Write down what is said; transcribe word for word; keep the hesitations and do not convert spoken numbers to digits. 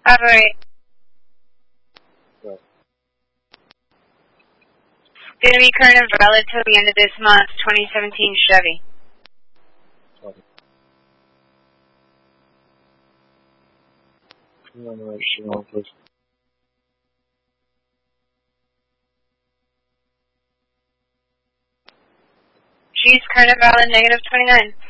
Operate. Right. Going to be current and valid till the end of this month, twenty seventeen Chevy. Sorry. Right, sure, please. She's current and valid, negative twenty-nine.